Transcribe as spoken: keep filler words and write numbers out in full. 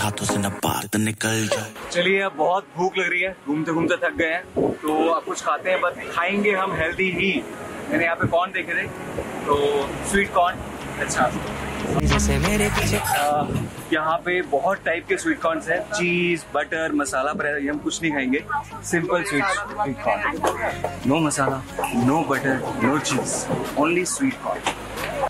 हाथों से न बात निकल जाए। चलिए अब बहुत भूख लग रही है, घूमते घूमते थक गए हैं तो अब कुछ खाते हैं, बट खाएंगे हम हेल्दी ही। मैंने यहाँ पे कॉर्न देखे थे, तो स्वीट कॉर्न। अच्छा, जैसे मेरे पीछे यहाँ पे बहुत टाइप के स्वीट कॉर्न्स हैं, चीज, बटर, मसाला पर हम कुछ नहीं खाएंगे, simple sweet sweet corn, no मसाला, नो बटर, नो चीज, ओनली स्वीट कॉर्न।